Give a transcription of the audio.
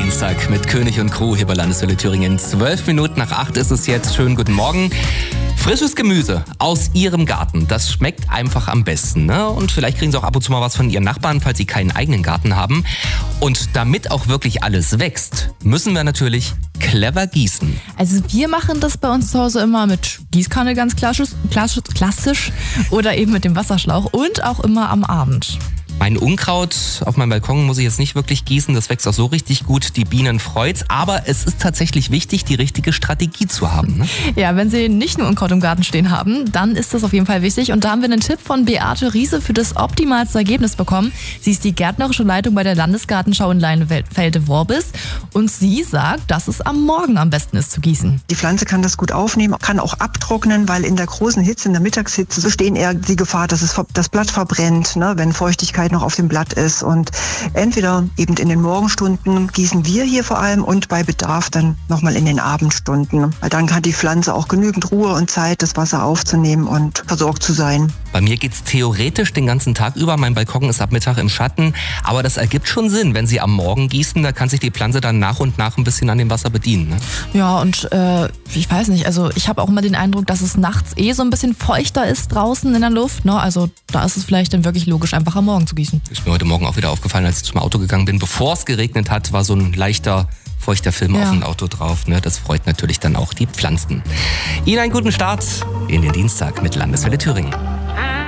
Dienstag mit König und Crew hier bei Landeswelle Thüringen. 12 Minuten nach 8 ist es jetzt. Schönen guten Morgen. Frisches Gemüse aus Ihrem Garten, das schmeckt einfach am besten, ne? Und vielleicht kriegen Sie auch ab und zu mal was von Ihren Nachbarn, falls Sie keinen eigenen Garten haben. Und damit auch wirklich alles wächst, müssen wir natürlich clever gießen. Also wir machen das bei uns zu Hause immer mit Gießkanne ganz klassisch oder eben mit dem Wasserschlauch und auch immer am Abend. Mein Unkraut auf meinem Balkon muss ich jetzt nicht wirklich gießen, das wächst auch so richtig gut, die Bienen freut's, aber es ist tatsächlich wichtig, die richtige Strategie zu haben. Ne? Ja, wenn Sie nicht nur Unkraut im Garten stehen haben, dann ist das auf jeden Fall wichtig und da haben wir einen Tipp von Beate Riese für das optimalste Ergebnis bekommen. Sie ist die gärtnerische Leitung bei der Landesgartenschau in Leinefelde-Worbis und sie sagt, dass es am Morgen am besten ist zu gießen. Die Pflanze kann das gut aufnehmen, kann auch abtrocknen, weil in der großen Hitze, in der Mittagshitze, besteht eher die Gefahr, dass es das Blatt verbrennt, ne, wenn Feuchtigkeit noch auf dem Blatt ist. Und entweder eben in den Morgenstunden gießen wir hier vor allem und bei Bedarf dann nochmal in den Abendstunden. Weil dann hat die Pflanze auch genügend Ruhe und Zeit, das Wasser aufzunehmen und versorgt zu sein. Bei mir geht's theoretisch den ganzen Tag über. Mein Balkon ist ab Mittag im Schatten. Aber das ergibt schon Sinn, wenn Sie am Morgen gießen, da kann sich die Pflanze dann nach und nach ein bisschen an dem Wasser bedienen. Ne? Ja, und ich weiß nicht, also ich habe auch immer den Eindruck, dass es nachts so ein bisschen feuchter ist draußen in der Luft. Ne? Also da ist es vielleicht dann wirklich logisch, einfach am Morgen zu gießen. Ist mir heute Morgen auch wieder aufgefallen, als ich zum Auto gegangen bin. Bevor es geregnet hat, war so ein leichter, feuchter Film auf dem Auto drauf. Ne? Das freut natürlich dann auch die Pflanzen. Ihnen einen guten Start in den Dienstag mit Landeswelle Thüringen.